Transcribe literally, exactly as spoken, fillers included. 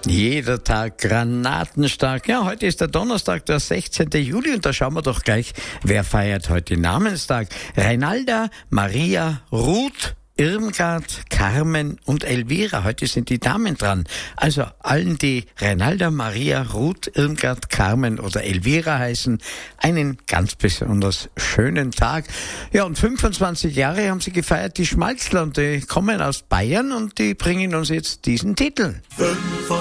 Jeder Tag granatenstark. Ja, heute ist der Donnerstag, der sechzehnten Juli und da schauen wir doch gleich, wer feiert heute Namenstag. Reinalda, Maria, Ruth, Irmgard, Carmen und Elvira. Heute sind die Damen dran. Also allen, die Reinalda, Maria, Ruth, Irmgard, Carmen oder Elvira heißen, einen ganz besonders schönen Tag. Ja, und fünfundzwanzig Jahre haben sie gefeiert, die Schmalzler, und die kommen aus Bayern und die bringen uns jetzt diesen Titel.